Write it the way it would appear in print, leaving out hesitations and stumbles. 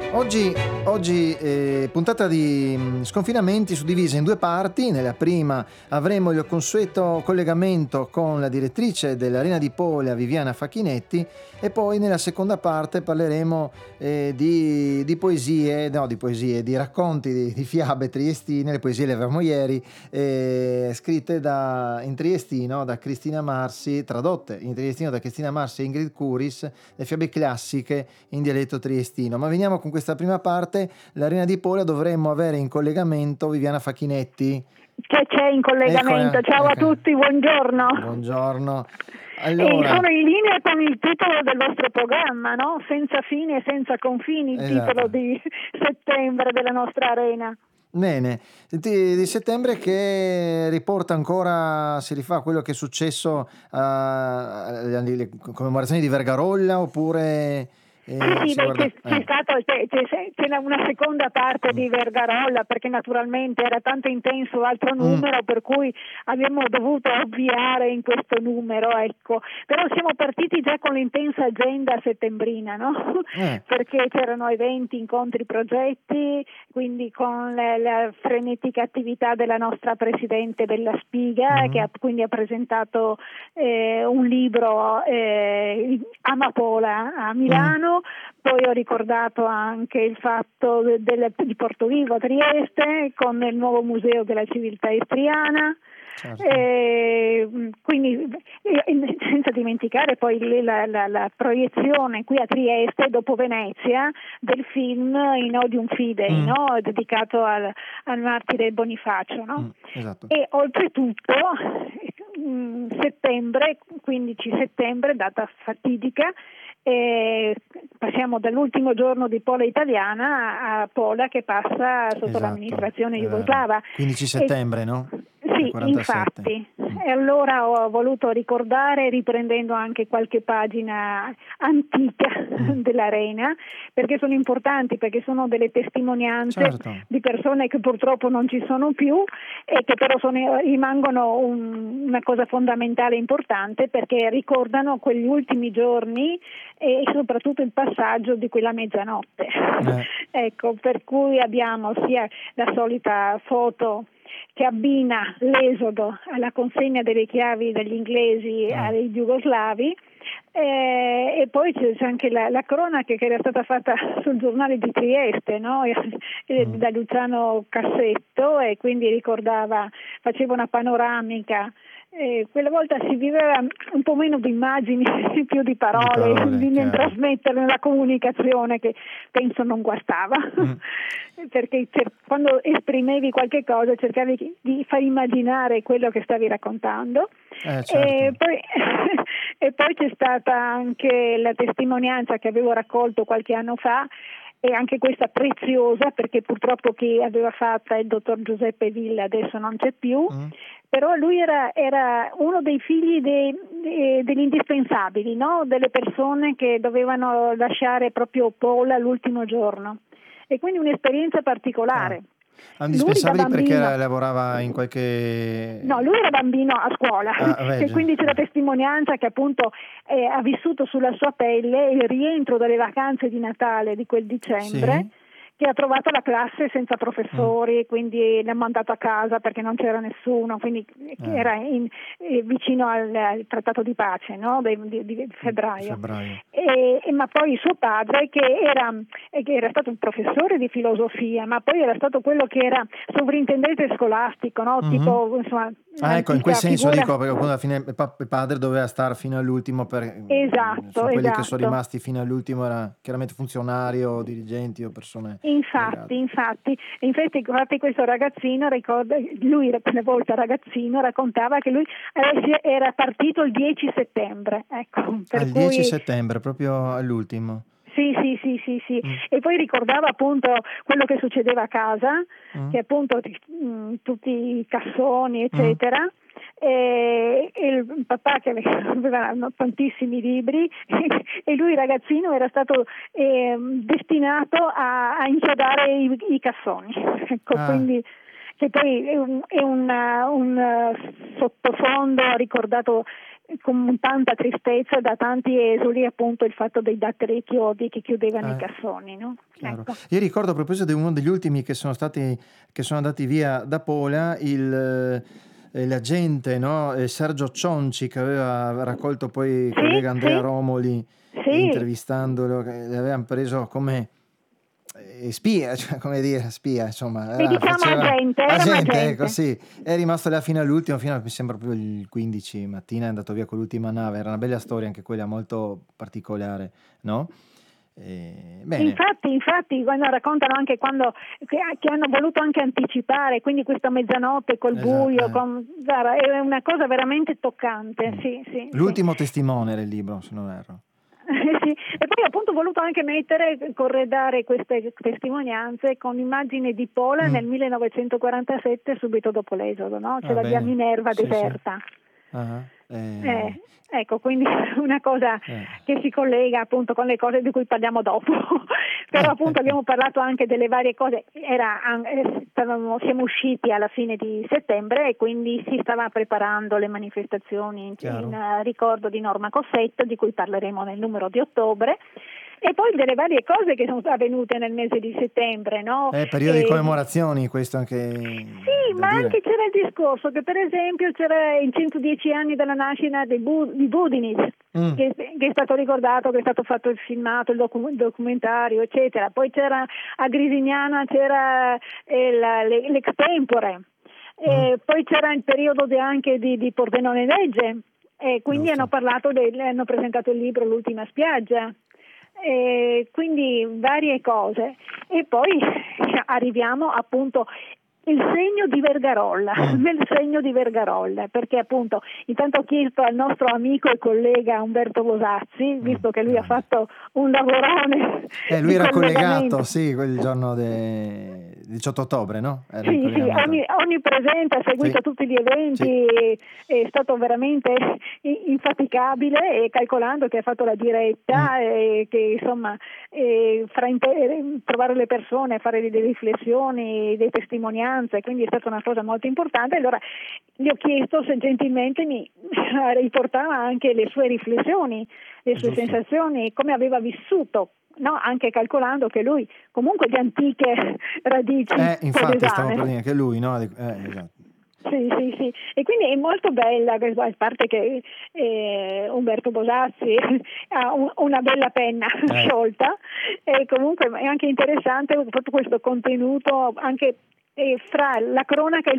Oggi puntata di sconfinamenti suddivisa in due parti. Nella prima avremo il consueto collegamento con la direttrice dell'Arena di Pola, Viviana Facchinetti, e poi nella seconda parte parleremo di poesie, di racconti, di fiabe triestine, le poesie le avevamo ieri, scritte in triestino da Cristina Marsi, tradotte in triestino da Cristina Marsi e Ingrid Curis, le fiabe classiche in dialetto triestino. Ma veniamo con questa prima parte. L'Arena di Pola dovremmo avere in collegamento Viviana Facchinetti. Che c'è in collegamento. Ciao a tutti, buongiorno. Buongiorno. Allora, e sono in linea con il titolo del vostro programma, no? Senza fini e senza confini, il titolo di settembre della nostra Arena. Bene, di settembre che riporta ancora, si rifà quello che è successo alle commemorazioni di Vergarolla, oppure... Sì, c'è una seconda parte di Vergarolla, perché naturalmente era tanto intenso l'altro numero, per cui abbiamo dovuto avviare in questo numero, ecco. Però siamo partiti già con l'intensa agenda settembrina, no? Perché c'erano eventi, incontri, progetti, quindi con la frenetica attività della nostra Presidente Bella Spiga, che quindi ha presentato un libro, Amapola, a Milano. Poi ho ricordato anche il fatto di Portovivo a Trieste con il nuovo museo della civiltà istriana. Certo. Quindi senza dimenticare poi la proiezione qui a Trieste dopo Venezia del film In Odium Fidei, no? Dedicato al martire Bonifacio, no? Esatto. E oltretutto settembre, 15 settembre, data fatidica, passiamo dall'ultimo giorno di Pola italiana a Pola che passa sotto l'amministrazione jugoslava. 15 settembre, no? Sì, infatti. E allora ho voluto ricordare, riprendendo anche qualche pagina antica dell'Arena, perché sono importanti, perché sono delle testimonianze di persone che purtroppo non ci sono più e che però rimangono una cosa fondamentale e importante, perché ricordano quegli ultimi giorni e soprattutto il passaggio di quella mezzanotte. Ecco, per cui abbiamo sia la solita foto che abbina l'esodo alla consegna delle chiavi dagli inglesi ai jugoslavi, e poi c'è anche la cronaca che era stata fatta sul giornale di Trieste, no? Da Luciano Cassetto, e quindi faceva una panoramica. Quella volta si viveva un po' meno di immagini, più di parole, di trasmettere la comunicazione, che penso non guastava, perché quando esprimevi qualche cosa cercavi di far immaginare quello che stavi raccontando. Certo. E poi c'è stata anche la testimonianza che avevo raccolto qualche anno fa, e anche questa preziosa, perché purtroppo chi aveva fatta il dottor Giuseppe Villa adesso non c'è più, però lui era uno dei figli degli indispensabili, no? Delle persone che dovevano lasciare proprio Pola l'ultimo giorno, e quindi un'esperienza particolare. Indispensabili perché lavorava in qualche... No, lui era bambino a scuola, e quindi c'è la testimonianza che appunto ha vissuto sulla sua pelle il rientro dalle vacanze di Natale di quel dicembre, che ha trovato la classe senza professori, quindi l'ha mandato a casa perché non c'era nessuno, quindi era vicino al trattato di pace, no? di febbraio. Ma poi suo padre, che era stato un professore di filosofia, ma poi era stato quello che era sovrintendente scolastico, no? Tipo, insomma, ecco, in quel senso dico, perché alla fine il padre doveva stare fino all'ultimo, quelli che sono rimasti fino all'ultimo era chiaramente funzionario, dirigenti o persone. Infatti, questo ragazzino lui una volta ragazzino raccontava che lui era partito il 10 settembre, ecco. Il 10 settembre, proprio all'ultimo. Sì. E poi ricordava appunto quello che succedeva a casa, che appunto tutti i cassoni, eccetera. E il papà che aveva tantissimi libri e lui ragazzino era stato destinato a inchiodare i cassoni, ecco. Quindi, che poi è un sottofondo, ha ricordato con tanta tristezza da tanti esuli, appunto il fatto dei datteri e chiodi che chiudevano i cassoni, no? Ecco. Io ricordo a proposito di uno degli ultimi che sono andati via da Pola, l'agente, no? Sergio Cionci, che aveva raccolto poi il collega Andrea Romoli, intervistandolo, che l'avevano preso come spia, cioè, come dire, spia, insomma. E diciamo agente. Ecco, sì. È rimasto là fino all'ultimo, mi sembra proprio il 15 mattina, è andato via con l'ultima nave. Era una bella storia, anche quella molto particolare, no? Bene. Infatti quando raccontano anche che hanno voluto anche anticipare, quindi questa mezzanotte col buio, è una cosa veramente toccante. Sì, L'ultimo testimone era il libro, se non erro. Sì. E poi appunto ho voluto anche corredare queste testimonianze con immagini di Pola nel 1947, subito dopo l'esodo, no? C'è la via Minerva deserta. Ecco, quindi una cosa che si collega appunto con le cose di cui parliamo dopo. Però appunto abbiamo parlato anche delle varie cose. Siamo usciti alla fine di settembre e quindi si stava preparando le manifestazioni in ricordo di Norma Cossetto, di cui parleremo nel numero di ottobre. E poi delle varie cose che sono avvenute nel mese di settembre, no? Periodo di commemorazioni, questo anche. Sì, ma dire. Anche c'era il discorso che per esempio c'era i 110 anni dalla nascita di Budinis, che è stato ricordato, che è stato fatto il filmato, il documentario, eccetera. Poi c'era a Grisignana c'era l'extempore. Poi c'era il periodo anche di Pordenone Legge, e quindi hanno presentato il libro L'ultima spiaggia. Quindi varie cose, e poi arriviamo appunto il segno di Vergarolla, nel segno di Vergarolla, perché appunto intanto ho chiesto al nostro amico e collega Umberto Bosazzi, visto che lui ha fatto un lavorone. Lui era collegato, sì, quel giorno del 18 ottobre, no? Sì, onnipresente, ha seguito tutti gli eventi, è stato veramente infaticabile, e calcolando che ha fatto la diretta, e che insomma trovare le persone, fare delle riflessioni, delle testimonianze, quindi è stata una cosa molto importante. Allora gli ho chiesto se gentilmente mi riportava anche le sue riflessioni, le sue sensazioni, come aveva vissuto. No, anche calcolando che lui comunque di antiche radici. Infatti stavo per dire che lui, no? Esatto. Sì, e quindi è molto bella, a parte che Umberto Bosazzi ha una bella penna sciolta, e comunque è anche interessante proprio questo contenuto anche fra la cronaca e